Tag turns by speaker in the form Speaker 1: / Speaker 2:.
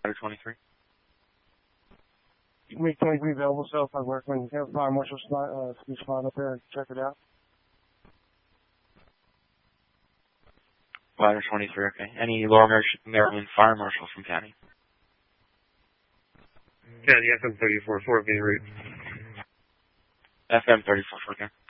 Speaker 1: Ladder 23.
Speaker 2: Make 23 available, so if I work when Fire Marshal spot up there and check it out.
Speaker 1: Ladder 23, okay. Any Lower Maryland Fire Marshals from County?
Speaker 3: County FM 34, 4 being route.
Speaker 1: FM 34, okay.